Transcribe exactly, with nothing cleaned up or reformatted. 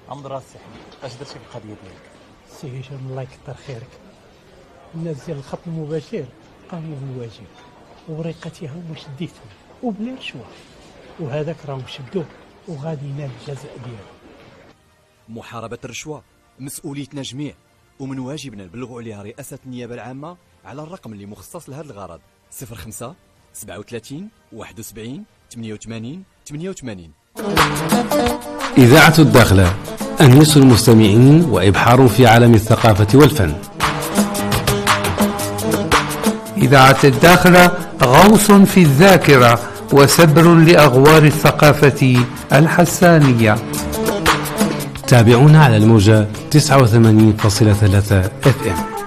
امضرا السي حميد، اش درتي في القضيه ديالك؟ سي هشام الله يكثر خيرك، الناس ديال الخط المباشر قاموا بالواجب ووريقاتها هما شديتهم وبلا رشوه، وهذاك راهم شدوه وغادي ينال الجزاء ديالو. محاربة الرشوة مسؤوليتنا جميع، ومن واجبنا نبلغوا عليها رئاسة النيابة العامة على الرقم اللي مخصص لهذا الغرض صفر خمسة سبعة وثلاثين واحد وسبعين ثمانية وثمانين ثمانية وثمانين. إذاعة الداخلة، أنيس المستمعين وإبحار في عالم الثقافة والفن. إذاعة الداخلة غوص في الذاكرة وسبر لأغوار الثقافة الحسانية. تابعونا على الموجة تسعة وثمانين فاصلة ثلاثة اف ام.